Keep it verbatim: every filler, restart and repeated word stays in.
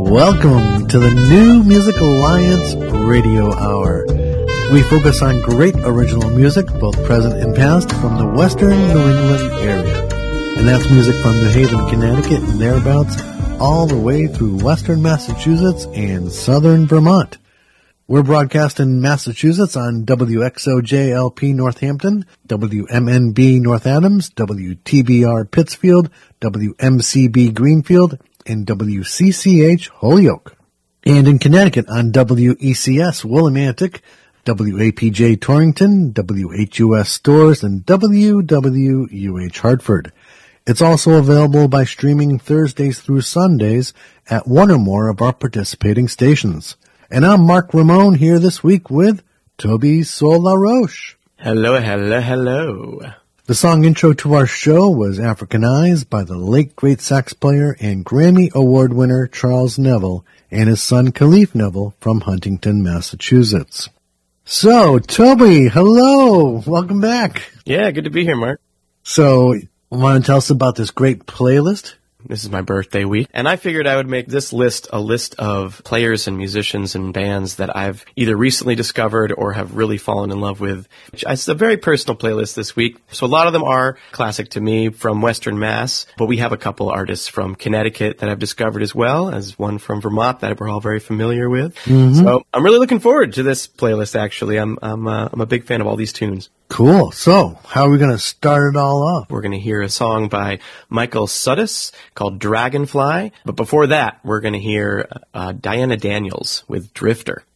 Welcome to the New Music Alliance Radio Hour. We focus on great original music, both present and past, from the western New England area. And that's music from New Haven, Connecticut and thereabouts, all the way through western Massachusetts and southern Vermont. We're broadcast in Massachusetts on W X O J L P Northampton, W M N B North Adams, W T B R Pittsfield, W M C B Greenfield, and W C C H Holyoke. And in Connecticut on W E C S Willimantic, W A P J Torrington, W H U S Stores, and W W U H Hartford. It's also available by streaming Thursdays through Sundays at one or more of our participating stations. And I'm Mark Ramone here this week with Toby Solaroche. Hello, hello, hello. The song intro to our show was Africanized by the late great sax player and Grammy Award winner Charles Neville and his son Khalif Neville from Huntington, Massachusetts. So, Toby, hello. Welcome back. Yeah, good to be here, Mark. So, want to tell us about this great playlist? This is my birthday week, and I figured I would make this list a list of players and musicians and bands that I've either recently discovered or have really fallen in love with. It's a very personal playlist this week, so a lot of them are classic to me from Western Mass, but we have a couple artists from Connecticut that I've discovered as well, as one from Vermont that we're all very familiar with. Mm-hmm. So I'm really looking forward to this playlist, actually. I'm I'm, uh, I'm a big fan of all these tunes. Cool. So, how are we going to start it all off? We're going to hear a song by Michael Suddas called Dragonfly. But before that, we're going to hear uh, Diana Daniels with Drifter.